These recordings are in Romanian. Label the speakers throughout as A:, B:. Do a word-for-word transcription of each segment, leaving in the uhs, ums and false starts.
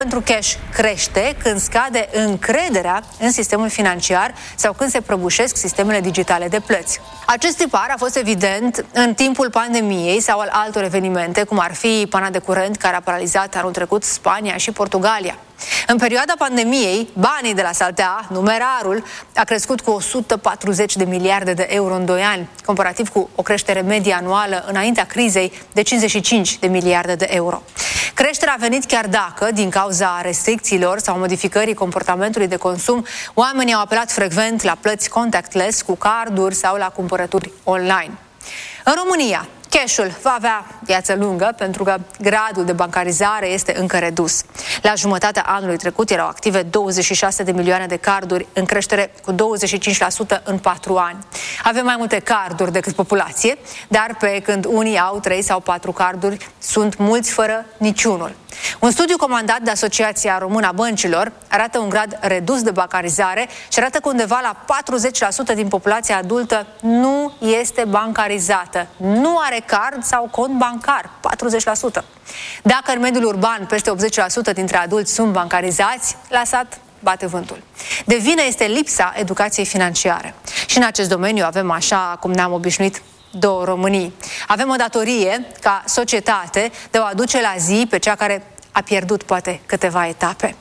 A: pentru cash crește când scade încrederea în sistemul financiar sau când se prăbușesc sistemele digitale de plăți. Acest tipar a fost evident în timpul pandemiei sau al altor evenimente, cum ar fi pana de curent care a paralizat anul trecut Spania și Portugalia. În perioada pandemiei, banii de la Saltea, numerarul, a crescut cu o sută patruzeci de miliarde de euro în doi ani, comparativ cu o creștere medie anuală înaintea crizei de cincizeci și cinci de miliarde de euro. Creșterea a venit chiar dacă, din cauza restricțiilor sau modificării comportamentului de consum, oamenii au apelat frecvent la plăți contactless cu carduri sau la cumpărături online. În România, cash-ul va avea viață lungă pentru că gradul de bancarizare este încă redus. La jumătatea anului trecut erau active douăzeci și șase de milioane de carduri, în creștere cu douăzeci și cinci la sută în patru ani. Avem mai multe carduri decât populație, dar pe când unii au trei sau patru carduri, sunt mulți fără niciunul. Un studiu comandat de Asociația Română a Băncilor arată un grad redus de bancarizare și arată că undeva la patruzeci la sută din populația adultă nu este bancarizată, nu are card sau cont bancar, patruzeci la sută. Dacă în mediul urban peste optzeci la sută dintre adulți sunt bancarizați, la sat bate vântul. De vină este lipsa educației financiare. Și în acest domeniu avem, așa cum ne-am obișnuit, două Românii. Avem o datorie, ca societate, de a aduce la zi pe cea care a pierdut poate câteva etape.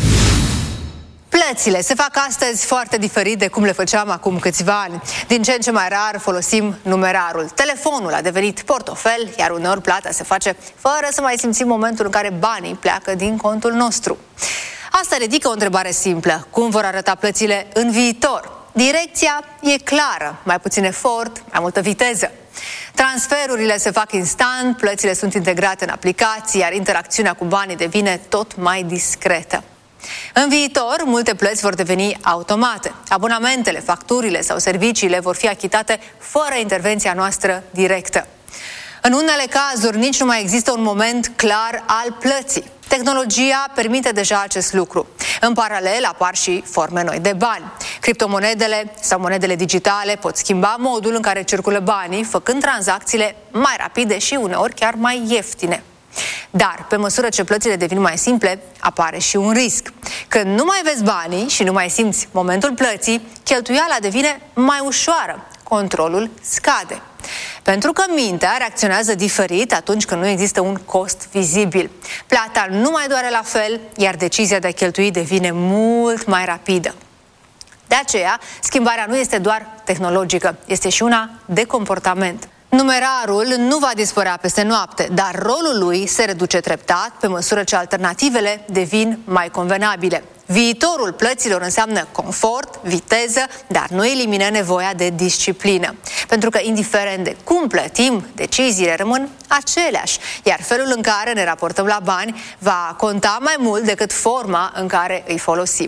A: Plățile se fac astăzi foarte diferit de cum le făceam acum câțiva ani. Din ce în ce mai rar folosim numerarul. Telefonul a devenit portofel, iar uneori plata se face fără să mai simțim momentul în care banii pleacă din contul nostru. Asta ridică o întrebare simplă. Cum vor arăta plățile în viitor? Direcția e clară, mai puțin efort, mai multă viteză. Transferurile se fac instant, plățile sunt integrate în aplicații, iar interacțiunea cu banii devine tot mai discretă. În viitor, multe plăți vor deveni automate. Abonamentele, facturile sau serviciile vor fi achitate fără intervenția noastră directă. În unele cazuri, nici nu mai există un moment clar al plății. Tehnologia permite deja acest lucru. În paralel apar și forme noi de bani. Criptomonedele sau monedele digitale pot schimba modul în care circulă banii, făcând tranzacțiile mai rapide și uneori chiar mai ieftine. Dar, pe măsură ce plățile devin mai simple, apare și un risc. Când nu mai vezi banii și nu mai simți momentul plății, cheltuiala devine mai ușoară, controlul scade. Pentru că mintea reacționează diferit atunci când nu există un cost vizibil. Plata nu mai doare la fel, iar decizia de a cheltui devine mult mai rapidă. De aceea, schimbarea nu este doar tehnologică, este și una de comportament. Numerarul nu va dispărea peste noapte, dar rolul lui se reduce treptat pe măsură ce alternativele devin mai convenabile. Viitorul plăților înseamnă confort, viteză, dar nu elimină nevoia de disciplină. Pentru că, indiferent de cum plătim, deciziile rămân aceleași, iar felul în care ne raportăm la bani va conta mai mult decât forma în care îi folosim.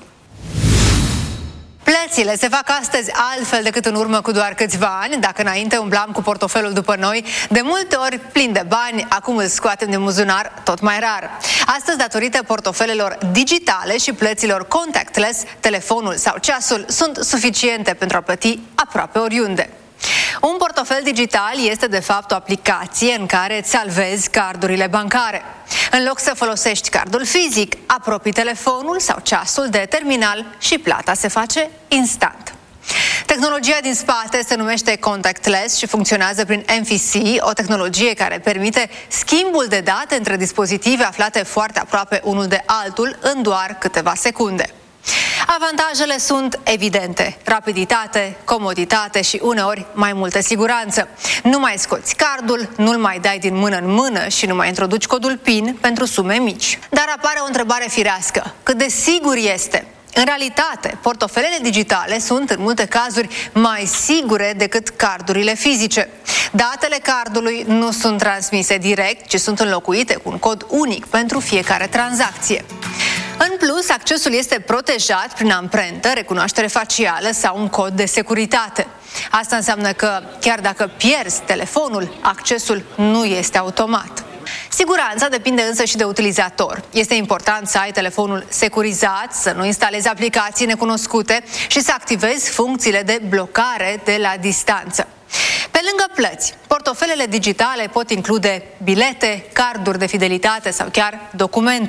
A: Plățile se fac astăzi altfel decât în urmă cu doar câțiva ani. Dacă înainte umblam cu portofelul după noi, de multe ori plin de bani, acum îl scoatem din buzunar tot mai rar. Astăzi, datorită portofelelor digitale și plăților contactless, telefonul sau ceasul sunt suficiente pentru a plăti aproape oriunde. Un portofel digital este de fapt o aplicație în care îți salvezi cardurile bancare. În loc să folosești cardul fizic, apropii telefonul sau ceasul de terminal și plata se face instant. Tehnologia din spate se numește contactless și funcționează prin M F C, o tehnologie care permite schimbul de date între dispozitive aflate foarte aproape unul de altul în doar câteva secunde. Avantajele sunt evidente: rapiditate, comoditate și uneori mai multă siguranță. Nu mai scoți cardul, nu-l mai dai din mână în mână și nu mai introduci codul PIN pentru sume mici. Dar apare o întrebare firească: cât de sigur este? În realitate, portofelele digitale sunt în multe cazuri mai sigure decât cardurile fizice. Datele cardului nu sunt transmise direct, ci sunt înlocuite cu un cod unic pentru fiecare tranzacție. În plus, accesul este protejat prin amprentă, recunoaștere facială sau un cod de securitate. Asta înseamnă că, chiar dacă pierzi telefonul, accesul nu este automat. Siguranța depinde însă și de utilizator. Este important să ai telefonul securizat, să nu instalezi aplicații necunoscute și să activezi funcțiile de blocare de la distanță. Pe lângă plăți, portofelele digitale pot include bilete, carduri de fidelitate sau chiar documente.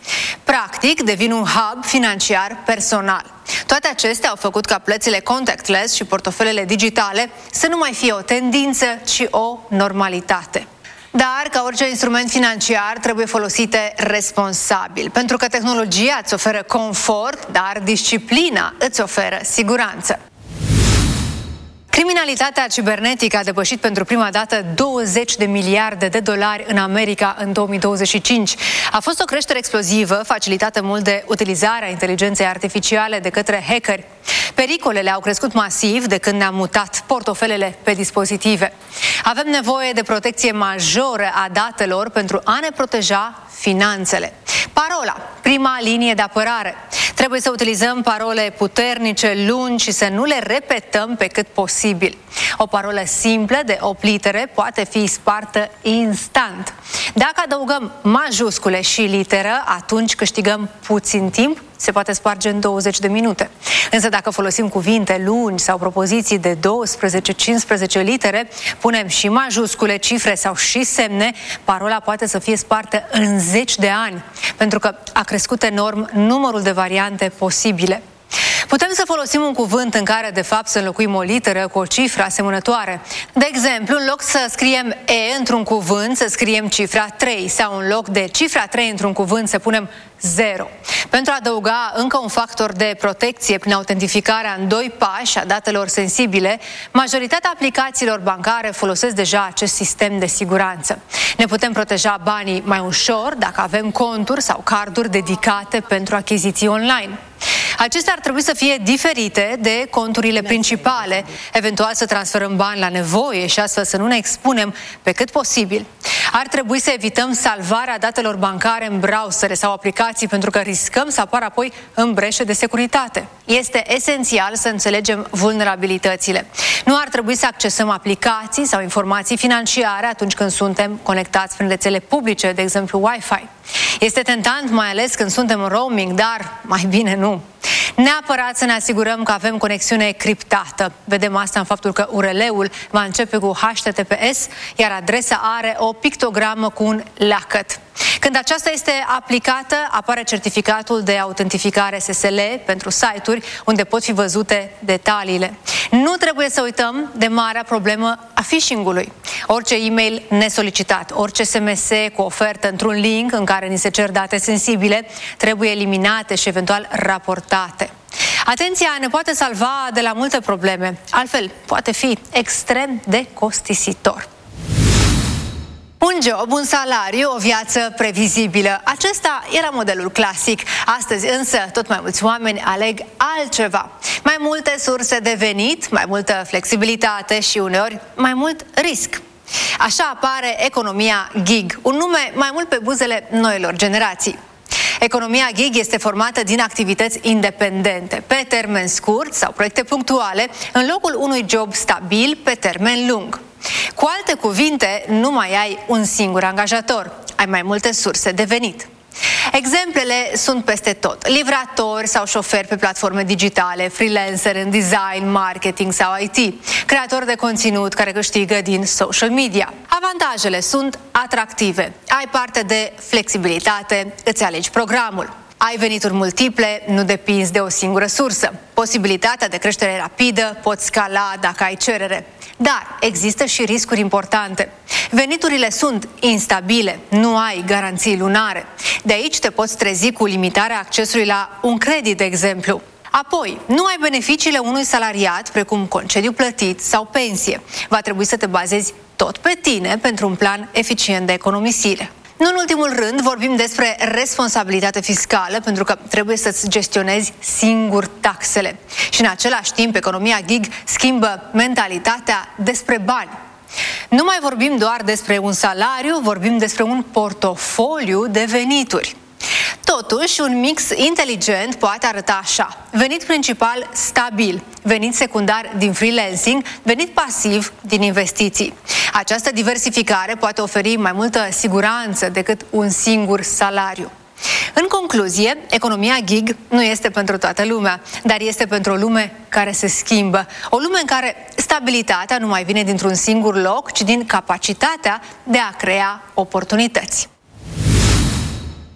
A: Practic, devin un hub financiar personal. Toate acestea au făcut ca plățile contactless și portofelele digitale să nu mai fie o tendință, ci o normalitate. Dar, ca orice instrument financiar, trebuie folosite responsabil, pentru că tehnologia îți oferă confort, dar disciplina îți oferă siguranță. Criminalitatea cibernetică a depășit pentru prima dată douăzeci de miliarde de dolari în America în două mii douăzeci și cinci. A fost o creștere explozivă, facilitată mult de utilizarea inteligenței artificiale de către hackeri. Pericolele au crescut masiv de când ne-am mutat portofelele pe dispozitive. Avem nevoie de protecție majoră a datelor pentru a ne proteja finanțele. Parola, prima linie de apărare. Trebuie să utilizăm parole puternice, lungi și să nu le repetăm pe cât posibil. O parolă simplă de opt litere poate fi spartă instant. Dacă adăugăm majuscule și literă, atunci câștigăm puțin timp, se poate sparge în douăzeci de minute. Însă dacă folosim cuvinte lungi sau propoziții de douăsprezece cincisprezece litere, punem și majuscule, cifre sau și semne, parola poate să fie spartă în zeci de ani, pentru că a crescut enorm numărul de variante posibile. Putem să folosim un cuvânt în care, de fapt, să înlocuim o literă cu o cifră asemănătoare. De exemplu, în loc să scriem E într-un cuvânt, să scriem cifra trei, sau în loc de cifra trei într-un cuvânt, să punem zero. Pentru a adăuga încă un factor de protecție prin autentificarea în doi pași a datelor sensibile, majoritatea aplicațiilor bancare folosesc deja acest sistem de siguranță. Ne putem proteja banii mai ușor dacă avem conturi sau carduri dedicate pentru achiziții online. Acestea ar trebui să fie diferite de conturile principale, eventual să transferăm bani la nevoie și astfel să nu ne expunem pe cât posibil. Ar trebui să evităm salvarea datelor bancare în browsere sau aplicații pentru că riscăm să apară apoi în breșe de securitate. Este esențial să înțelegem vulnerabilitățile. Nu ar trebui să accesăm aplicații sau informații financiare atunci când suntem conectați prin rețele publice, de exemplu Wi-Fi. Este tentant, mai ales când suntem în roaming, dar mai bine nu. Neapărat să ne asigurăm că avem conexiune criptată. Vedem asta în faptul că U R L-ul va începe cu H T T P S, iar adresa are o pictogramă cu un lacăt. Când aceasta este aplicată, apare certificatul de autentificare S S L pentru site-uri unde pot fi văzute detaliile. Nu trebuie să uităm de marea problemă a phishing-ului. Orice e-mail nesolicitat, orice S M S cu ofertă într-un link în care ni se cer date sensibile, trebuie eliminate și eventual raportate. Atenția ne poate salva de la multe probleme, altfel poate fi extrem de costisitor. Un job, un salariu, o viață previzibilă. Acesta era modelul clasic. Astăzi însă tot mai mulți oameni aleg altceva. Mai multe surse de venit, mai multă flexibilitate și uneori mai mult risc. Așa apare economia gig, un nume mai mult pe buzele noilor generații. Economia gig este formată din activități independente, pe termen scurt sau proiecte punctuale, în locul unui job stabil pe termen lung. Cu alte cuvinte, nu mai ai un singur angajator, ai mai multe surse de venit. Exemplele sunt peste tot. Livratori sau șoferi pe platforme digitale, freelancer în design, marketing sau I T, creatori de conținut care câștigă din social media. Avantajele sunt atractive. Ai parte de flexibilitate, îți alegi programul. Ai venituri multiple, nu depinzi de o singură sursă. Posibilitatea de creștere rapidă, poți scala dacă ai cerere. Dar există și riscuri importante. Veniturile sunt instabile, nu ai garanții lunare. De aici te poți trezi cu limitarea accesului la un credit, de exemplu. Apoi, nu ai beneficiile unui salariat, precum concediu plătit sau pensie. Va trebui să te bazezi tot pe tine pentru un plan eficient de economisire. Nu în ultimul rând, vorbim despre responsabilitate fiscală, pentru că trebuie să-ți gestionezi singur taxele. Și în același timp, economia gig schimbă mentalitatea despre bani. Nu mai vorbim doar despre un salariu, vorbim despre un portofoliu de venituri. Totuși, un mix inteligent poate arăta așa: venit principal stabil, venit secundar din freelancing, venit pasiv din investiții. Această diversificare poate oferi mai multă siguranță decât un singur salariu. În concluzie, economia gig nu este pentru toată lumea, dar este pentru o lume care se schimbă. O lume în care stabilitatea nu mai vine dintr-un singur loc, ci din capacitatea de a crea oportunități.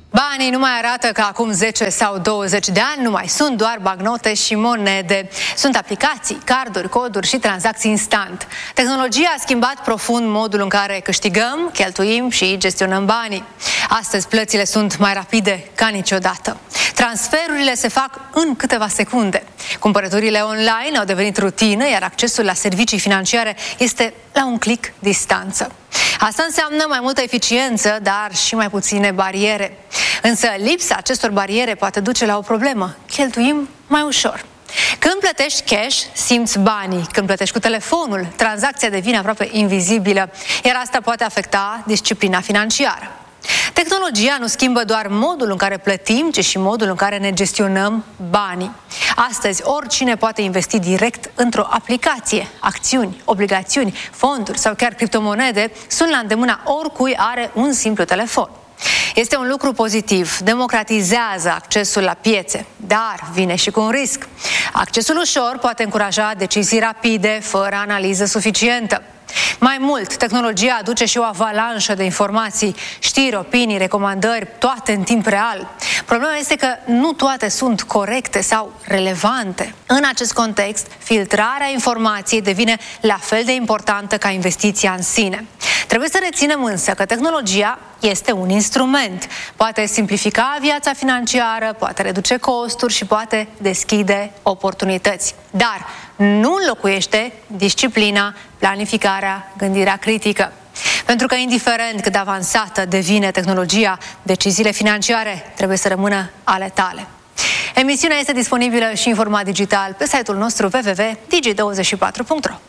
A: Banii nu mai arată ca acum zece sau douăzeci de ani, nu mai sunt doar bancnote și monede. Sunt aplicații, carduri, coduri și tranzacții instant. Tehnologia a schimbat profund modul în care câștigăm, cheltuim și gestionăm banii. Astăzi plățile sunt mai rapide ca niciodată. Transferurile se fac în câteva secunde. Cumpărăturile online au devenit rutină, iar accesul la servicii financiare este la un click distanță. Asta înseamnă mai multă eficiență, dar și mai puține bariere. Însă lipsa acestor bariere poate duce la o problemă. Cheltuim mai ușor. Când plătești cash, simți banii. Când plătești cu telefonul, tranzacția devine aproape invizibilă, iar asta poate afecta disciplina financiară. Tehnologia nu schimbă doar modul în care plătim, ci și modul în care ne gestionăm banii. Astăzi, oricine poate investi direct într-o aplicație. Acțiuni, obligațiuni, fonduri sau chiar criptomonede sunt la îndemâna oricui are un simplu telefon. Este un lucru pozitiv, democratizează accesul la piețe, dar vine și cu un risc. Accesul ușor poate încuraja decizii rapide, fără analiză suficientă. Mai mult, tehnologia aduce și o avalanșă de informații, știri, opinii, recomandări, toate în timp real. Problema este că nu toate sunt corecte sau relevante. În acest context, filtrarea informației devine la fel de importantă ca investiția în sine. Trebuie să reținem însă că tehnologia este un instrument. Poate simplifica viața financiară, poate reduce costuri și poate deschide oportunități. Dar nu înlocuiește disciplina, planificarea, gândirea critică. Pentru că indiferent cât de avansată devine tehnologia, deciziile financiare trebuie să rămână ale tale. Emisiunea este disponibilă și în format digital pe site-ul nostru w w w punct digi douăzeci și patru punct ro.